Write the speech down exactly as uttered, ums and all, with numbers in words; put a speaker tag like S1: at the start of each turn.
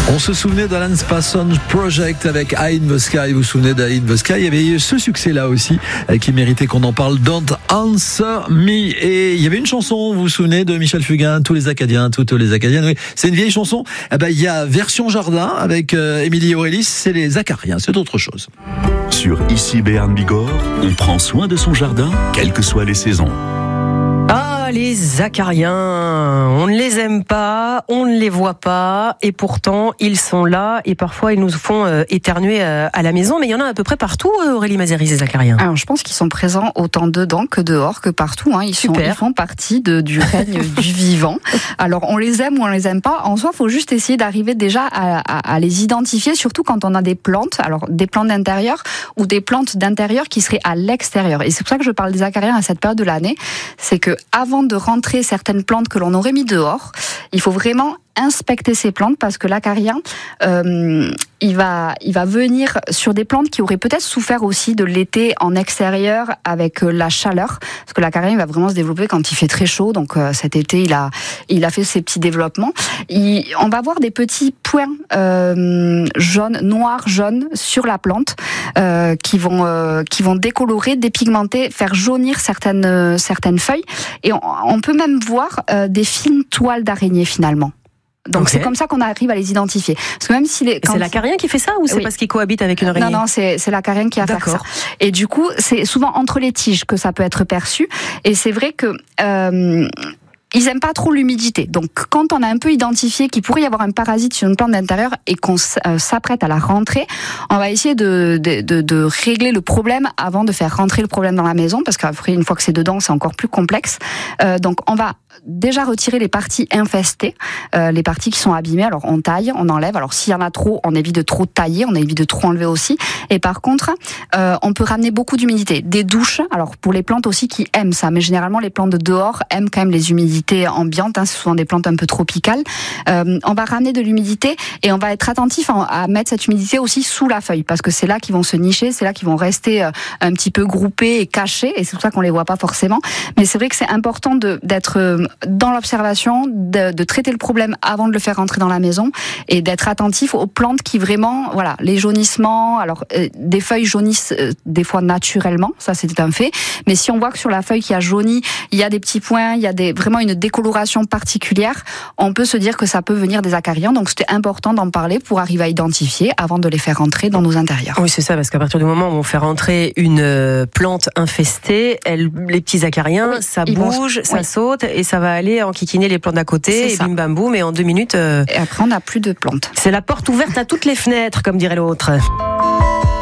S1: On se souvenait d'Alan Spasson Project avec Eye in the Sky. Vous vous souvenez d'Eye in the Sky? Il y avait ce succès-là aussi qui méritait qu'on en parle. Don't Answer Me. Et il y avait une chanson, vous vous souvenez, de Michel Fugain, Tous les Acadiens, toutes les Acadiennes. Oui, c'est une vieille chanson. Eh ben, il y a version jardin avec euh, Émilie Aurélis. C'est les Acariens, c'est autre chose.
S2: Sur Ici Béarn Bigorre, on prend soin de son jardin, quelles que soient les saisons.
S3: Ah, les acariens, on ne les aime pas, on ne les voit pas, et pourtant ils sont là, et parfois ils nous font euh, éternuer euh, à la maison, mais il y en a à peu près partout, Aurélie Mazeris, les acariens.
S4: Alors je pense qu'ils sont présents autant dedans que dehors, que partout, hein. Ils, sont, ils font partie de, du règne du vivant. Alors on les aime ou on les aime pas, en soi il faut juste essayer d'arriver déjà à, à, à les identifier, surtout quand on a des plantes, alors des plantes d'intérieur ou des plantes d'intérieur qui seraient à l'extérieur. Et c'est pour ça que je parle des acariens à cette période de l'année, c'est que avant de rentrer certaines plantes que l'on aurait mis dehors, il faut vraiment inspecter ces plantes parce que l'acarien, euh, il va, il va venir sur des plantes qui auraient peut-être souffert aussi de l'été en extérieur avec la chaleur, parce que l'acarien il va vraiment se développer quand il fait très chaud. Donc euh, cet été, il a, il a fait ses petits développements. Il, on va voir des petits points euh, jaunes, noirs, jaunes sur la plante euh, qui vont, euh, qui vont décolorer, dépigmenter, faire jaunir certaines, euh, certaines feuilles. Et on, on peut même voir euh, des fines toiles d'araignée finalement. Donc okay. C'est comme ça qu'on arrive à les identifier. Parce que même si les,
S3: quand c'est l'acarien qui fait ça ou c'est oui. parce qu'il cohabite avec une araignée?
S4: Non, non, c'est, c'est l'acarien qui va faire ça. Et du coup, c'est souvent entre les tiges que ça peut être perçu. Et c'est vrai que euh, ils aiment pas trop l'humidité. Donc, quand on a un peu identifié qu'il pourrait y avoir un parasite sur une plante d'intérieur et qu'on s'apprête à la rentrer, on va essayer de, de, de, de régler le problème avant de faire rentrer le problème dans la maison, parce qu'après, une fois que c'est dedans, c'est encore plus complexe. Euh, donc, on va déjà retirer les parties infestées, euh, les parties qui sont abîmées. Alors, on taille, on enlève. Alors, s'il y en a trop, on évite de trop tailler, on évite de trop enlever aussi. Et par contre, euh, on peut ramener beaucoup d'humidité. Des douches, alors pour les plantes aussi qui aiment ça, mais généralement, les plantes de dehors aiment quand même les humidités ambiante, hein, c'est souvent des plantes un peu tropicales. Euh, on va ramener de l'humidité et on va être attentif à, à mettre cette humidité aussi sous la feuille, parce que c'est là qu'ils vont se nicher, c'est là qu'ils vont rester euh, un petit peu groupés et cachés, et c'est pour ça qu'on les voit pas forcément. Mais c'est vrai que c'est important de, d'être euh, dans l'observation, de, de traiter le problème avant de le faire rentrer dans la maison, et d'être attentif aux plantes qui vraiment, voilà, les jaunissements. Alors euh, des feuilles jaunissent euh, des fois naturellement, ça c'est un fait. Mais si on voit que sur la feuille qui a jauni, il y a des petits points, il y a des vraiment une décoloration particulière, on peut se dire que ça peut venir des acariens. Donc c'était important d'en parler pour arriver à identifier avant de les faire rentrer dans nos intérieurs.
S3: Oui, c'est ça, parce qu'à partir du moment où on fait rentrer une plante infestée, elle, les petits acariens, oui, ça bouge, vont... ça oui. saute et ça va aller enquiquiner les plantes d'à côté, c'est et ça. Bim bam boum, et en deux minutes... Euh...
S4: Et après on n'a plus de plantes.
S3: C'est la porte ouverte à toutes les fenêtres, comme dirait l'autre.